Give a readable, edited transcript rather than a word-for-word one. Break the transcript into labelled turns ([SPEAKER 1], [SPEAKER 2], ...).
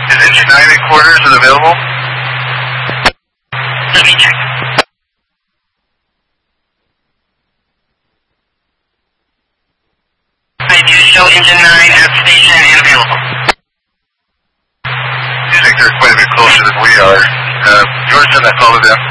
[SPEAKER 1] Is engine 9 in quarters? Is it available?
[SPEAKER 2] Let me check. I do show engine 9 at station and available.
[SPEAKER 1] You think they're quite a bit closer than we are. George, send that call to them.